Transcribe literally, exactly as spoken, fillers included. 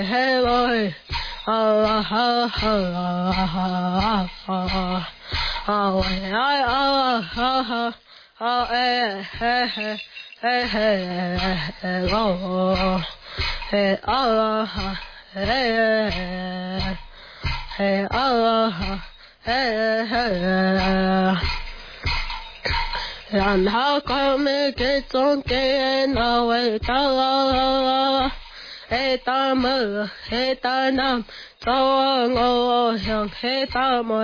Hey, ah, ah, ah, ah, oh, ah, ah, oh, eh, eh, eh, eh, eh, oh, eh, ah, eh, eh, ah, eh, eh. And how come it gets on getting away? Hey, Tama, hey, Tanam, so long, oh, young, hey, Tama.